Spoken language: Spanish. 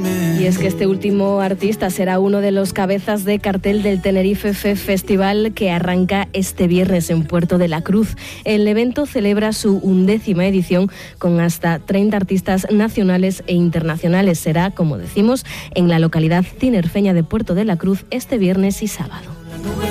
Y es que este último artista será uno de los cabezas de cartel del Tenerife Festival, que arranca este viernes en Puerto de la Cruz. El evento celebra su 11ª edición con hasta 30 artistas nacionales e internacionales. Será, como decimos, en la localidad tinerfeña de Puerto de la Cruz este viernes y sábado.